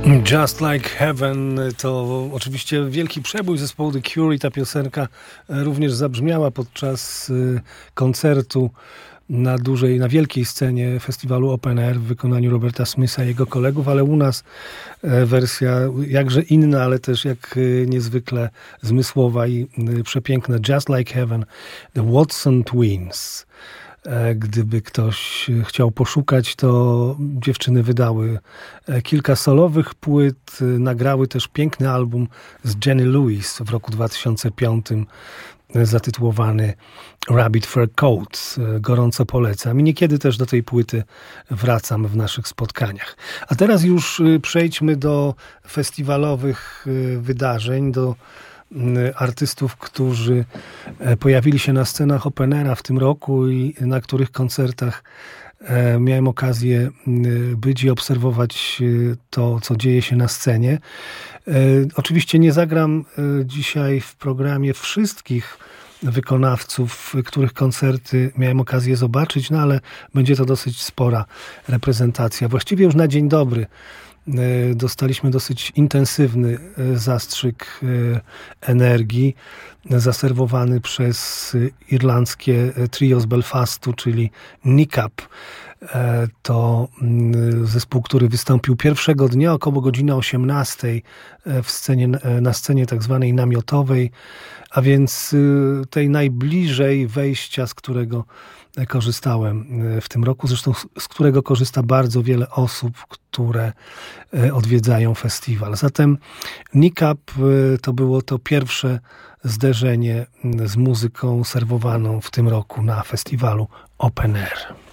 Just Like Heaven to oczywiście wielki przebój zespołu The Cure i ta piosenka również zabrzmiała podczas koncertu na wielkiej scenie festiwalu Open Air w wykonaniu Roberta Smitha i jego kolegów, ale u nas wersja jakże inna, ale też jak niezwykle zmysłowa i przepiękna. Just Like Heaven, The Watson Twins. Gdyby ktoś chciał poszukać, to dziewczyny wydały kilka solowych płyt, nagrały też piękny album z Jenny Lewis w roku 2005 zatytułowany Rabbit Fur Coat. Gorąco polecam i niekiedy też do tej płyty wracam w naszych spotkaniach. A teraz już przejdźmy do festiwalowych wydarzeń, do artystów, którzy pojawili się na scenach Open Aira w tym roku i na których koncertach miałem okazję być i obserwować to, co dzieje się na scenie. Oczywiście nie zagram dzisiaj w programie wszystkich wykonawców, których koncerty miałem okazję zobaczyć, no ale będzie to dosyć spora reprezentacja. Właściwie już na dzień dobry dostaliśmy dosyć intensywny zastrzyk energii zaserwowany przez irlandzkie trio z Belfastu, czyli Nickap. To zespół, który wystąpił pierwszego dnia około godziny 18 na scenie tak zwanej namiotowej, a więc tej najbliżej wejścia, z którego korzystałem w tym roku, zresztą z którego korzysta bardzo wiele osób, które odwiedzają festiwal. Zatem Nickap to było to pierwsze zderzenie z muzyką serwowaną w tym roku na festiwalu Open Air.